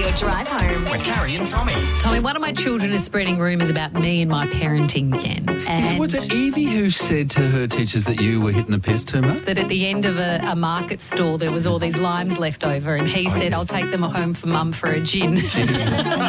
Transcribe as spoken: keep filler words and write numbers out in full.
Radio Drive Home. With Carrie and Tommy. Tommy, one of my children is spreading rumours about me and my parenting again. And Was it Evie who said to her teachers that you were hitting the piss too much? that at the end of a, a market stall there was all these limes left over, and he Oh, said, yes. I'll take them home for mum for a gin.